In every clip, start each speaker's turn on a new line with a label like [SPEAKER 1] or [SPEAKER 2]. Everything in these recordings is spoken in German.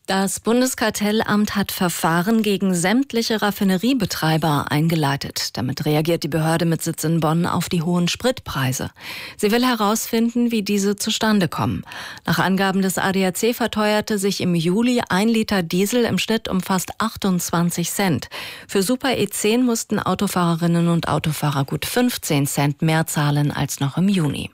[SPEAKER 1] Das Bundeskartellamt hat Verfahren gegen sämtliche Raffineriebetreiber eingeleitet. Damit reagiert die Behörde mit Sitz in Bonn auf die hohen Spritpreise. Sie will herausfinden, wie diese zustande kommen. Nach Angaben des ADAC verteuerte sich im Juli 1 Liter Diesel im Schnitt um fast 28 Cent. Für Super E10 mussten Autofahrerinnen und Autofahrer gut 15 Cent mehr zahlen als noch im Juni.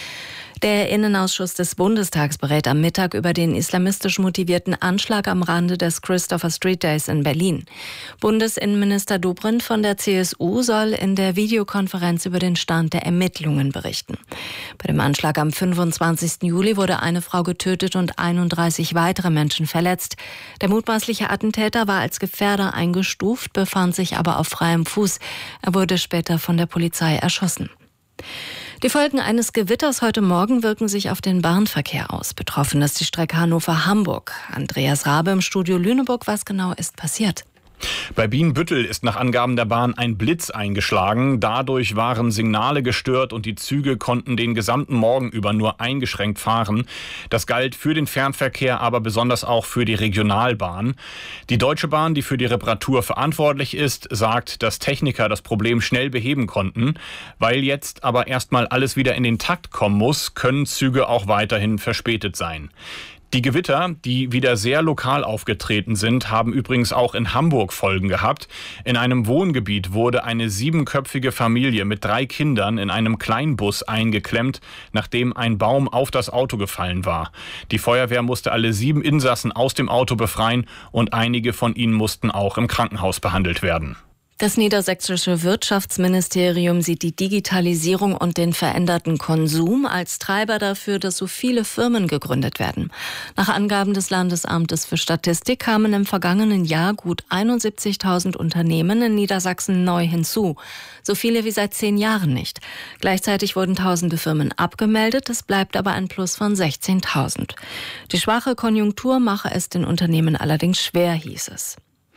[SPEAKER 1] Der Innenausschuss des Bundestags berät am Mittag über den islamistisch motivierten Anschlag am Rande des Christopher Street Days in Berlin. Bundesinnenminister Dobrindt von der CSU soll in der Videokonferenz über den Stand der Ermittlungen berichten. Bei dem Anschlag am 25. Juli wurde eine Frau getötet und 31 weitere Menschen verletzt. Der mutmaßliche Attentäter war als Gefährder eingestuft, befand sich aber auf freiem Fuß. Er wurde später von der Polizei erschossen. Die Folgen eines Gewitters heute Morgen wirken sich auf den Bahnverkehr aus. Betroffen ist die Strecke Hannover-Hamburg. Andreas Rabe im Studio Lüneburg. Was genau ist passiert?
[SPEAKER 2] Bei Bienenbüttel ist nach Angaben der Bahn ein Blitz eingeschlagen. Dadurch waren Signale gestört und die Züge konnten den gesamten Morgen über nur eingeschränkt fahren. Das galt für den Fernverkehr, aber besonders auch für die Regionalbahn. Die Deutsche Bahn, die für die Reparatur verantwortlich ist, sagt, dass Techniker das Problem schnell beheben konnten. Weil jetzt aber erstmal alles wieder in den Takt kommen muss, können Züge auch weiterhin verspätet sein. Die Gewitter, die wieder sehr lokal aufgetreten sind, haben übrigens auch in Hamburg Folgen gehabt. In einem Wohngebiet wurde eine 7-köpfige Familie mit 3 Kindern in einem Kleinbus eingeklemmt, nachdem ein Baum auf das Auto gefallen war. Die Feuerwehr musste alle 7 Insassen aus dem Auto befreien und einige von ihnen mussten auch im Krankenhaus behandelt werden.
[SPEAKER 1] Das niedersächsische Wirtschaftsministerium sieht die Digitalisierung und den veränderten Konsum als Treiber dafür, dass so viele Firmen gegründet werden. Nach Angaben des Landesamtes für Statistik kamen im vergangenen Jahr gut 71.000 Unternehmen in Niedersachsen neu hinzu. So viele wie seit 10 Jahren nicht. Gleichzeitig wurden tausende Firmen abgemeldet, es bleibt aber ein Plus von 16.000. Die schwache Konjunktur mache es den Unternehmen allerdings schwer, hieß es.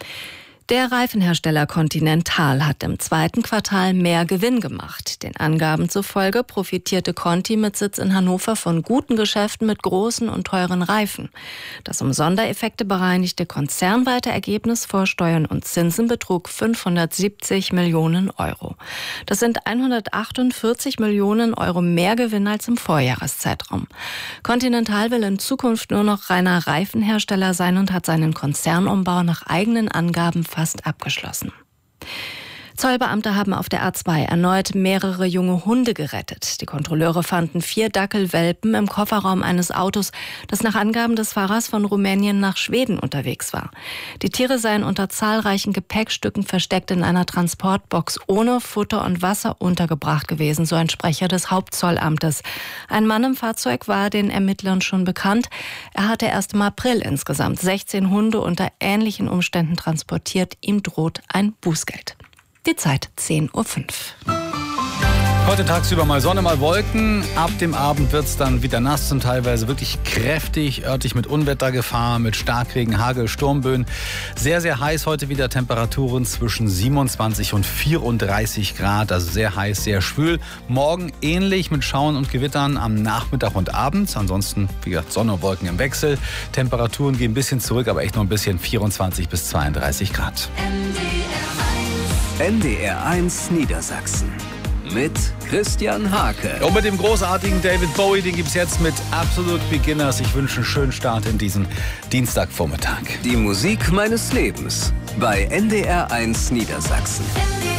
[SPEAKER 1] Der Reifenhersteller Continental hat im 2. Quartal mehr Gewinn gemacht. Den Angaben zufolge profitierte Conti mit Sitz in Hannover von guten Geschäften mit großen und teuren Reifen. Das um Sondereffekte bereinigte konzernweite Ergebnis vor Steuern und Zinsen betrug 570 Millionen Euro. Das sind 148 Millionen Euro mehr Gewinn als im Vorjahreszeitraum. Continental will in Zukunft nur noch reiner Reifenhersteller sein und hat seinen Konzernumbau nach eigenen Angaben fast abgeschlossen. Zollbeamte haben auf der A2 erneut mehrere junge Hunde gerettet. Die Kontrolleure fanden 4 Dackelwelpen im Kofferraum eines Autos, das nach Angaben des Fahrers von Rumänien nach Schweden unterwegs war. Die Tiere seien unter zahlreichen Gepäckstücken versteckt in einer Transportbox ohne Futter und Wasser untergebracht gewesen, so ein Sprecher des Hauptzollamtes. Ein Mann im Fahrzeug war den Ermittlern schon bekannt. Er hatte erst im April insgesamt 16 Hunde unter ähnlichen Umständen transportiert. Ihm droht ein Bußgeld. Die Zeit 10:05 Uhr.
[SPEAKER 3] Heute tagsüber mal Sonne, mal Wolken. Ab dem Abend wird es dann wieder nass und teilweise wirklich kräftig, örtlich mit Unwettergefahr, mit Starkregen, Hagel, Sturmböen. Sehr, sehr heiß heute wieder, Temperaturen zwischen 27 und 34 Grad, also sehr heiß, sehr schwül. Morgen ähnlich mit Schauern und Gewittern am Nachmittag und Abend. Ansonsten, wie gesagt, Sonne und Wolken im Wechsel. Temperaturen gehen ein bisschen zurück, aber echt noch ein bisschen, 24 bis 32 Grad.
[SPEAKER 4] NDR1 Niedersachsen mit Christian Hake.
[SPEAKER 3] Und mit dem großartigen David Bowie, den gibt es jetzt mit Absolute Beginners. Ich wünsche einen schönen Start in diesen Dienstagvormittag.
[SPEAKER 4] Die Musik meines Lebens bei NDR1 Niedersachsen.